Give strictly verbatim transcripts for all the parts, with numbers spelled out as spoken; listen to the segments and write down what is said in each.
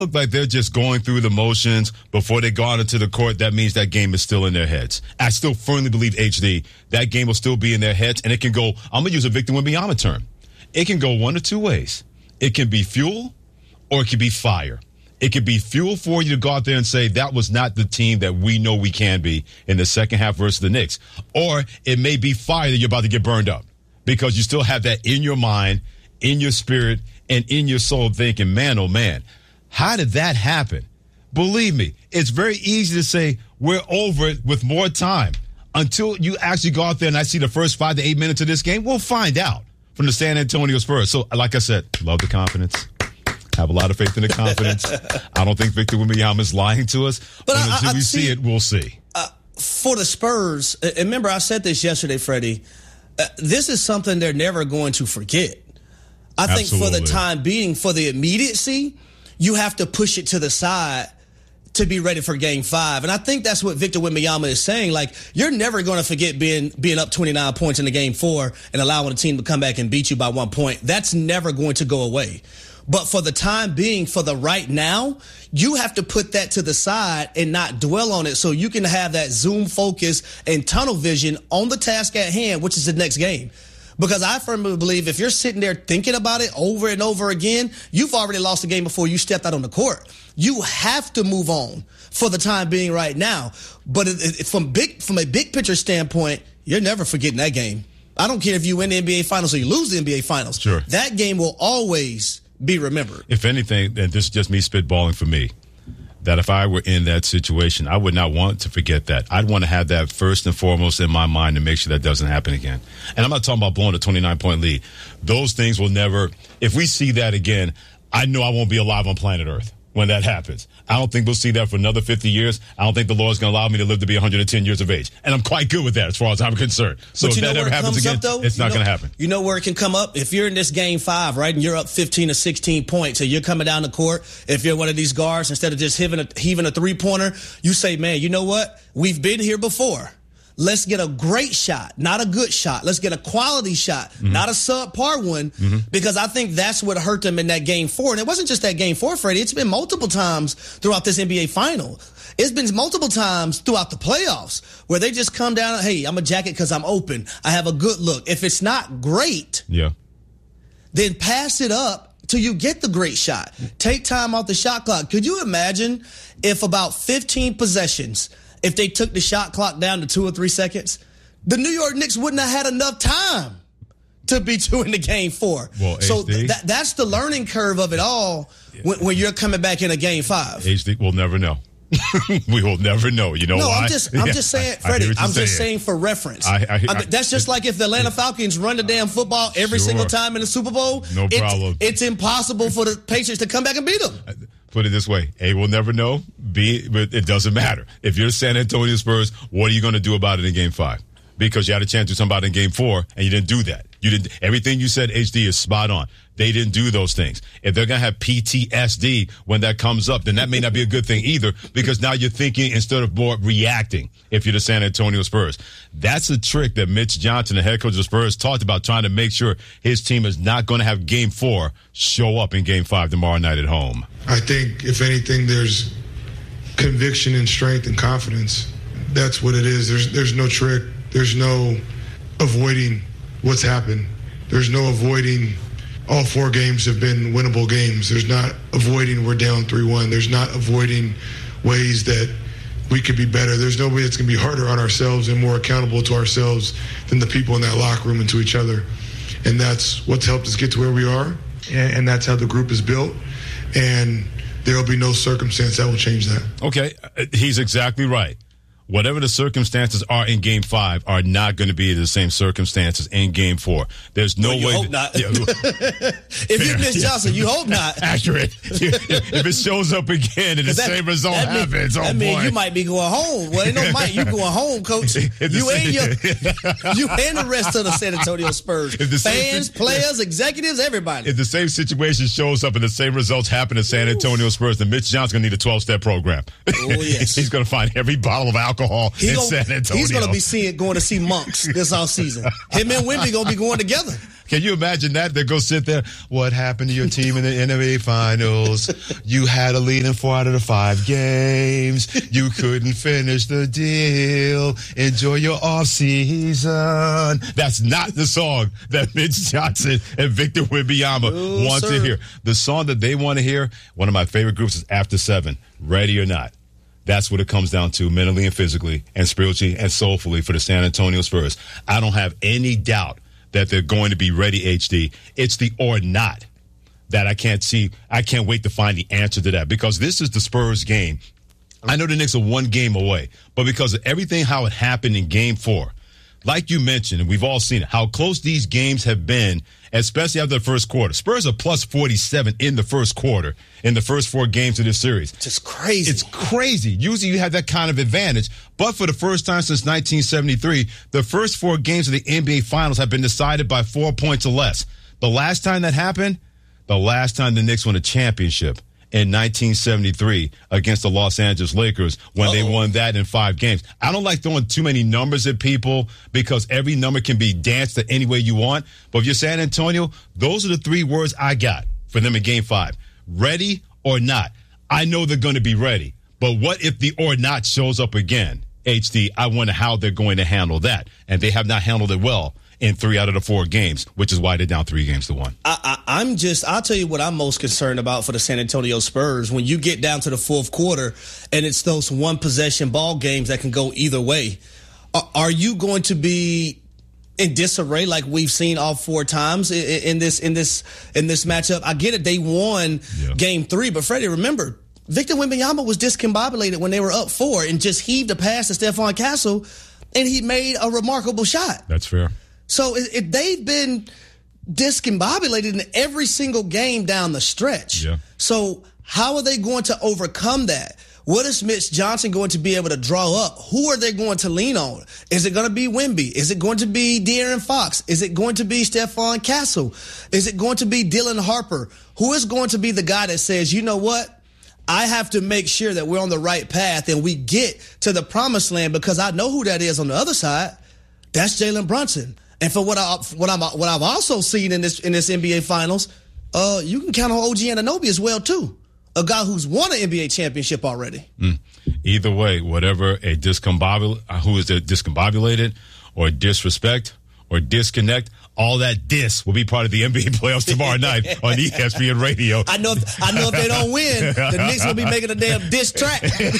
look like they're just going through the motions before they go out into the court, that means that game is still in their heads. I still firmly believe, H D, that game will still be in their heads, and it can go, I'm going to use a Victor Wembanyama term. It can go one of two ways. It can be fuel or it can be fire. It could be fuel for you to go out there and say that was not the team that we know we can be in the second half versus the Knicks. Or it may be fire that you're about to get burned up because you still have that in your mind, in your spirit, and in your soul thinking, man, oh, man, how did that happen? Believe me, it's very easy to say we're over it with more time. Until you actually go out there and I see the first five to eight minutes of this game, we'll find out from the San Antonio Spurs. So, like I said, love the confidence. Have a lot of faith in the confidence. I don't think Victor Wembanyama is lying to us. But, but I, until I, I we see, see it, we'll see. Uh, for the Spurs, and remember I said this yesterday, Freddie, uh, this is something they're never going to forget. I think Absolutely. For the time being, for the immediacy, you have to push it to the side to be ready for game five. And I think that's what Victor Wembanyama is saying. Like, you're never going to forget being being up twenty-nine points in the game four and allowing a team to come back and beat you by one point. That's never going to go away. But for the time being, for the right now, you have to put that to the side and not dwell on it so you can have that zoom focus and tunnel vision on the task at hand, which is the next game. Because I firmly believe if you're sitting there thinking about it over and over again, you've already lost the game before you stepped out on the court. You have to move on for the time being right now. But it, it, from big from a big picture standpoint, you're never forgetting that game. I don't care if you win the N B A Finals or you lose the N B A Finals. Sure. That game will always be remembered. If anything, and this is just me spitballing for me, that if I were in that situation, I would not want to forget that. I'd want to have that first and foremost in my mind to make sure that doesn't happen again. And I'm not talking about blowing a twenty-nine point lead. Those things will never, if we see that again, I know I won't be alive on planet Earth when that happens. I don't think we'll see that for another fifty years. I don't think the Lord's going to allow me to live to be one hundred ten years of age. And I'm quite good with that as far as I'm concerned. So if that ever happens again, up, though, it's not going to happen. You know where it can come up? If you're in this game five, right, and you're up fifteen or sixteen points, and you're coming down the court, if you're one of these guards, instead of just heaving a, heaving a three-pointer, you say, man, you know what? We've been here before. Let's get a great shot, not a good shot. Let's get a quality shot, mm-hmm. not a subpar one, mm-hmm. because I think that's what hurt them in that game four. And it wasn't just that game four, Freddie. It's been multiple times throughout this N B A final. It's been multiple times throughout the playoffs where they just come down, hey, I'm a jacket because I'm open. I have a good look. If it's not great, yeah, then pass it up till you get the great shot. Take time off the shot clock. Could you imagine if about fifteen possessions, if they took the shot clock down to two or three seconds, the New York Knicks wouldn't have had enough time to beat you in the game four. Well, so H D, that, that's the learning curve of it all when, when you're coming back in a game five. H D, we'll never know. We will never know. You know no, why? I'm just, I'm yeah, just saying, I, Freddie, I I'm saying. just saying for reference. I, I, I mean, that's just like if the Atlanta Falcons run the damn football every sure. single time in the Super Bowl. No it's, problem. It's impossible for the Patriots to come back and beat them. Put it this way. A, we'll never know. B, but it doesn't matter. If you're the San Antonio Spurs, what are you going to do about it in game five? Because you had a chance to do something about it in game four, and you didn't do that. You didn't. Everything you said, H D, is spot on. They didn't do those things. If they're going to have P T S D when that comes up, then that may not be a good thing either, because now you're thinking instead of more reacting if you're the San Antonio Spurs. That's a trick that Mitch Johnson, the head coach of the Spurs, talked about, trying to make sure his team is not going to have game four show up in game five tomorrow night at home. I think, if anything, there's conviction and strength and confidence. That's what it is. There's, there's no trick. There's no avoiding what's happened. There's no avoiding all four games have been winnable games. There's not avoiding we're down three one. There's not avoiding ways that we could be better. There's no way it's going to be harder on ourselves and more accountable to ourselves than the people in that locker room and to each other. And that's what's helped us get to where we are, and, and that's how the group is built. And there will be no circumstance that will change that. Okay, he's exactly right. Whatever the circumstances are in game five are not going to be the same circumstances in game four. There's no well, you way. Hope that, not. Yeah, if you miss Johnson, you hope not. Accurate. If it shows up again and the that, same result that happens, mean, oh that boy. means you might be going home. Well, ain't no might. You going home, coach. You and your, you and the rest of the San Antonio Spurs. Fans, same, players, executives, everybody. If the same situation shows up and the same results happen to San Antonio Spurs, then Mitch Johnson's going to need a twelve-step program. Oh, yes. He's going to find every bottle of alcohol alcohol he in gonna, San Antonio. He's going to be seeing going to see Monks this offseason. Him and Wemby going to be going together. Can you imagine that? They go sit there. What happened to your team in the N B A Finals? You had a lead in four out of the five games. You couldn't finish the deal. Enjoy your off season. That's not the song that Mitch Johnson and Victor Wembanyama no, want sir. to hear. The song that they want to hear, one of my favorite groups is After Seven, Ready or Not. That's what it comes down to, mentally and physically and spiritually and soulfully for the San Antonio Spurs. I don't have any doubt that they're going to be ready, H D. It's the or not that I can't see. I can't wait to find the answer to that, because this is the Spurs game. I know the Knicks are one game away, but because of everything, how it happened in game four, like you mentioned, and we've all seen it, how close these games have been, especially after the first quarter. Spurs are plus forty-seven in the first quarter in the first four games of this series. Just crazy. It's crazy. Usually you have that kind of advantage, but for the first time since nineteen seventy-three, the first four games of the N B A Finals have been decided by four points or less. The last time that happened, the last time the Knicks won a championship in nineteen seventy-three against the Los Angeles Lakers, when Uh-oh. they won that in five games. I don't like throwing too many numbers at people because every number can be danced to any way you want. But if you're San Antonio, those are the three words I got for them in game five. Ready or not. I know they're going to be ready. But what if the or not shows up again? H D, I wonder how they're going to handle that. And they have not handled it well in three out of the four games, which is why they're down three games to one. I, I, I'm just, I'll tell you what I'm most concerned about for the San Antonio Spurs. When you get down to the fourth quarter and it's those one possession ball games that can go either way, are, are you going to be in disarray like we've seen all four times in, in this in this in this matchup? I get it, they won yeah. game three, but Freddie, remember, Victor Wembanyama was discombobulated when they were up four and just heaved a pass to Stephon Castle, and he made a remarkable shot. That's fair. So if they've been discombobulated in every single game down the stretch. Yeah. So how are they going to overcome that? What is Mitch Johnson going to be able to draw up? Who are they going to lean on? Is it going to be Wemby? Is it going to be De'Aaron Fox? Is it going to be Stephon Castle? Is it going to be Dylan Harper? Who is going to be the guy that says, you know what? I have to make sure that we're on the right path and we get to the promised land, because I know who that is on the other side. That's Jalen Brunson. And for what I what I'm what I've also seen in this in this N B A Finals, uh, you can count on O G Anunoby as well too, a guy who's won an N B A championship already. Mm. Either way, whatever a discombobul who is a discombobulated or disrespect or disconnect, all that dis will be part of the N B A playoffs tomorrow night on E S P N Radio. I know, I know if they don't win, the Knicks will be making a damn diss track. You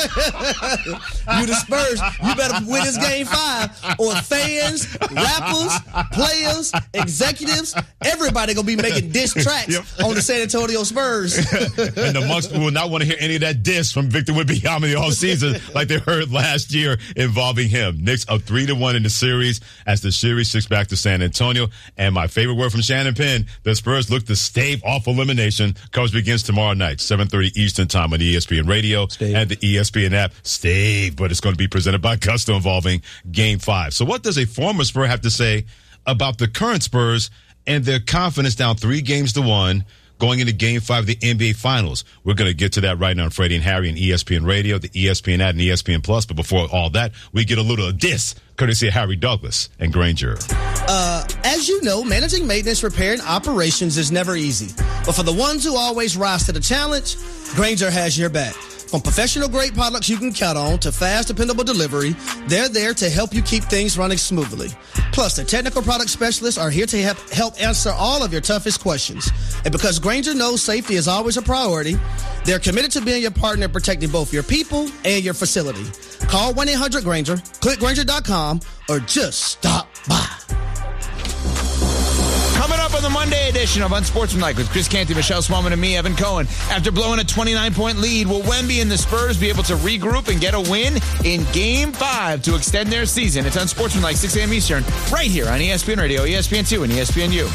the Spurs, you better win this game five, or fans, rappers, players, executives, everybody gonna be making diss tracks yep. on the San Antonio Spurs. And the Monks will not want to hear any of that diss from Victor Wembanyama the whole season, like they heard last year involving him. Knicks up three to one in the series as the series shifts back to San Antonio. And my favorite word from Shannon Penn, the Spurs look to stave off elimination. Coverage begins tomorrow night, seven thirty Eastern time on E S P N Radio stave. And the E S P N app. Stave, but it's going to be presented by Gusto, involving Game five. So what does a former Spur have to say about the current Spurs and their confidence down three games to one going into Game five of the N B A Finals? We're going to get to that right now on Freddie and Harry and E S P N Radio, the E S P N app, and E S P N Plus. But before all that, we get a little of this, courtesy of Harry Douglas and Grainger. Uh, as you know, managing maintenance, repair, and operations is never easy. But for the ones who always rise to the challenge, Grainger has your back. From professional-grade products you can count on to fast, dependable delivery, they're there to help you keep things running smoothly. Plus, the technical product specialists are here to help, help answer all of your toughest questions. And because Grainger knows safety is always a priority, they're committed to being your partner in protecting both your people and your facility. Call one eight hundred Grainger, click Grainger dot com, or just stop by. Coming up on the Monday edition of Unsportsmanlike with Chris Canty, Michelle Smallman, and me, Evan Cohen. After blowing a twenty-nine point lead, will Wemby and the Spurs be able to regroup and get a win in Game five to extend their season? It's Unsportsmanlike, six a.m. Eastern, right here on E S P N Radio, E S P N two, and E S P N U.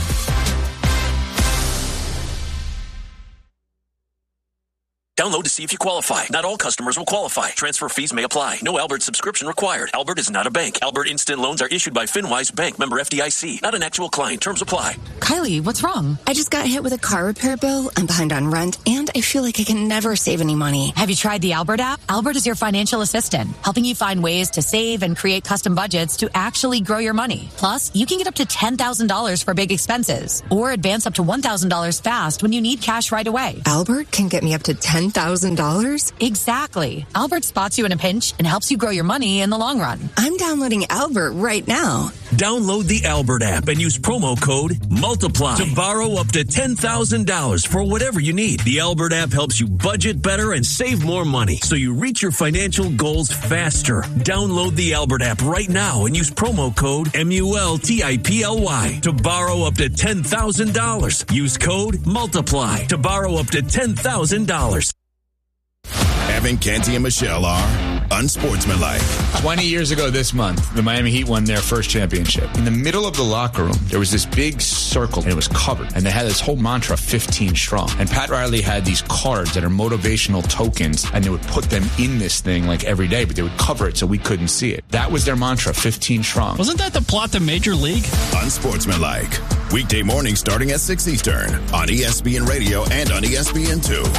Download to see if you qualify. Not all customers will qualify. Transfer fees may apply. No Albert subscription required. Albert is not a bank. Albert Instant Loans are issued by FinWise Bank, member F D I C. Not an actual client. Terms apply. Kylie, what's wrong? I just got hit with a car repair bill. I'm behind on rent, and I feel like I can never save any money. Have you tried the Albert app? Albert is your financial assistant, helping you find ways to save and create custom budgets to actually grow your money. Plus, you can get up to ten thousand dollars for big expenses, or advance up to one thousand dollars fast when you need cash right away. Albert can get me up to ten thousand dollars? Exactly. Albert spots you in a pinch and helps you grow your money in the long run. I'm downloading Albert right now. Download the Albert app and use promo code MULTIPLY to borrow up to ten thousand dollars for whatever you need. The Albert app helps you budget better and save more money so you reach your financial goals faster. Download the Albert app right now and use promo code M U L T I P L Y to borrow up to ten thousand dollars. Use code MULTIPLY to borrow up to ten thousand dollars. Evan, Canty, and Michelle are unsportsmanlike. twenty years ago this month, the Miami Heat won their first championship. In the middle of the locker room, there was this big circle, and it was covered. And they had this whole mantra, fifteen strong. And Pat Riley had these cards that are motivational tokens, and they would put them in this thing like every day, but they would cover it so we couldn't see it. That was their mantra, fifteen strong. Wasn't that the plot to Major League? Unsportsmanlike. Weekday morning starting at six Eastern on E S P N Radio and on E S P N two.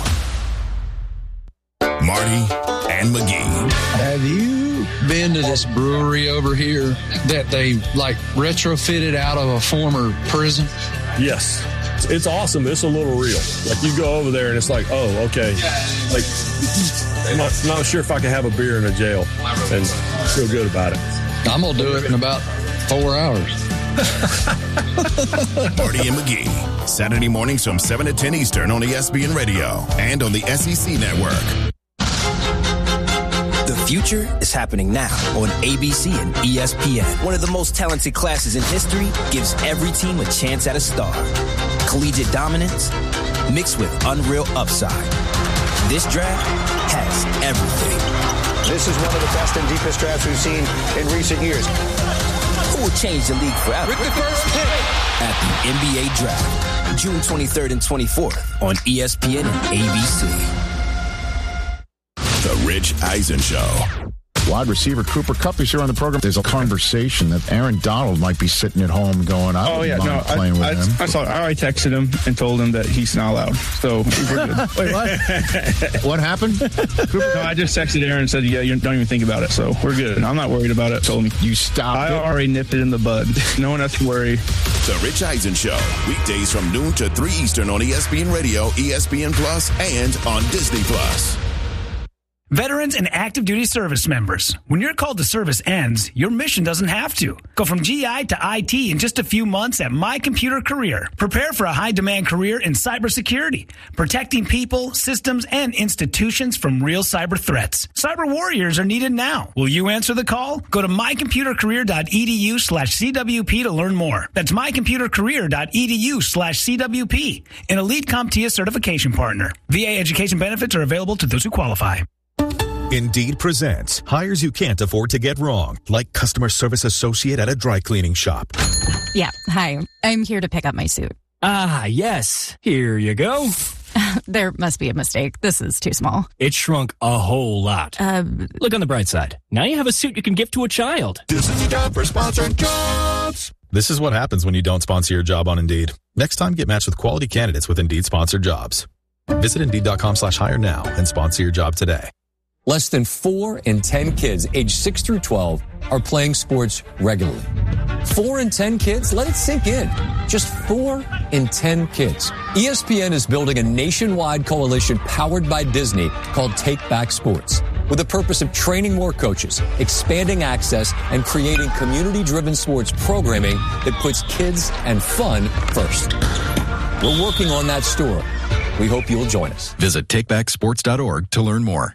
Marty and McGee. Have you been to this brewery over here that they like retrofitted out of a former prison? Yes. It's awesome. It's a little real. Like you go over there and it's like, oh, okay. Like I'm not, not sure if I can have a beer in a jail and feel good about it. I'm going to do it in about four hours. Marty and McGee. Saturday mornings from seven to ten Eastern on E S P N Radio and on the S E C Network. The future is happening now on A B C and E S P N. One of the most talented classes in history gives every team a chance at a star. Collegiate dominance mixed with unreal upside. This draft has everything. This is one of the best and deepest drafts we've seen in recent years. Who will change the league forever? With the first pick at the N B A Draft, June twenty-third and twenty-fourth on E S P N and A B C. The Rich Eisen Show. Wide receiver Cooper Kupp is here on the program. There's a conversation that Aaron Donald might be sitting at home going, I oh, yeah, mind no, playing I, with I, him. I, saw, I already texted him and told him that he's not allowed. So we're good. Wait, what? What happened? Cooper, no, I just texted Aaron and said, yeah, you don't even think about it. So we're good. I'm not worried about it. Told me. You stopped I it? already nipped it in the bud. No one has to worry. The Rich Eisen Show. Weekdays from noon to three Eastern on E S P N Radio, E S P N Plus, and on Disney Plus. Veterans and active duty service members, when your call to service ends, your mission doesn't have to. Go from G I to I T in just a few months at My Computer Career. Prepare for a high-demand career in cybersecurity, protecting people, systems, and institutions from real cyber threats. Cyber warriors are needed now. Will you answer the call? Go to mycomputercareer.edu slash CWP to learn more. That's mycomputercareer.edu slash CWP, an Elite CompTIA certification partner. V A education benefits are available to those who qualify. Indeed presents hires you can't afford to get wrong, like customer service associate at a dry cleaning shop. Yeah, hi. I'm here to pick up my suit. Ah, yes. Here you go. There must be a mistake. This is too small. It shrunk a whole lot. Uh, Look on the bright side. Now you have a suit you can give to a child. This is time for sponsored jobs. This is what happens when you don't sponsor your job on Indeed. Next time, get matched with quality candidates with Indeed sponsored jobs. Visit Indeed.com slash hire now and sponsor your job today. Less than four in ten kids aged six through twelve are playing sports regularly. Four in ten kids? Let it sink in. Just four in ten kids. E S P N is building a nationwide coalition powered by Disney called Take Back Sports, with the purpose of training more coaches, expanding access, and creating community-driven sports programming that puts kids and fun first. We're working on that story. We hope you'll join us. Visit take back sports dot org to learn more.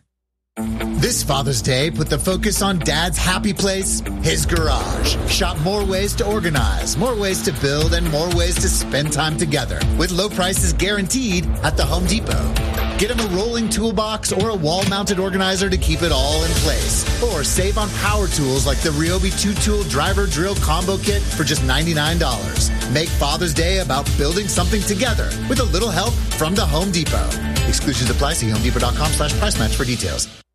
This Father's Day, put the focus on Dad's happy place, his garage. Shop more ways to organize, more ways to build, and more ways to spend time together. With low prices guaranteed at the Home Depot. Get him a rolling toolbox or a wall-mounted organizer to keep it all in place. Or save on power tools like the Ryobi two-tool driver drill combo kit for just ninety-nine dollars. Make Father's Day about building something together with a little help from the Home Depot. Exclusions apply. See homedepot.com slash price match for details.